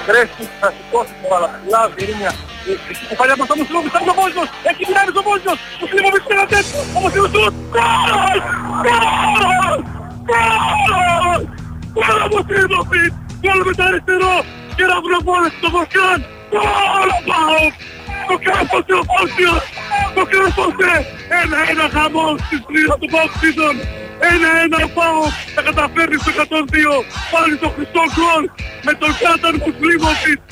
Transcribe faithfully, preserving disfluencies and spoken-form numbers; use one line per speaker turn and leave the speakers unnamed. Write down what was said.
Κρέστη θα σηκώσει την μπάλα ψηλά, Βιρίνια. Η παλιά μπροστά μου Μουσλίμοβιτς, θα είναι ο Βόλτος, έχει δυνάμεις ο Βόλτος, Μουσλίμοβιτς είναι ένα τέτοιο, όμως είναι ο σουτ, γκολ! Γκολ! Γκολ! Γκολ ο Μουσλίμοβιτς, γκολ με το αριστερό, και να βρω πόλες στο Βολκάν, γκολ ο ΠΑΟΚ! Το κράσπωσε ο Παοξιος, το κράσπωσε, ένα-ένα χαμός στη στρίδα του ΠΑΟΚ season. Ένα-ένα ο ΠΑΟΚ θα καταφέρει στο εκατόν δύο, πάλι το χρυσό γκολ με τον Κάταν Μουσλίμοβιτς.